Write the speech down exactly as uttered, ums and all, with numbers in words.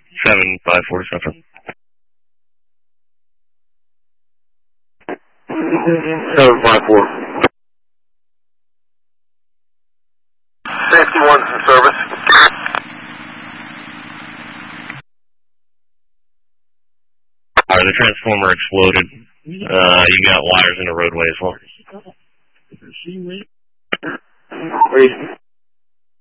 seven five four seven. seven five four. Safety one's in service. Alright, the transformer exploded. Uh, you got wires in the roadway as well. Three.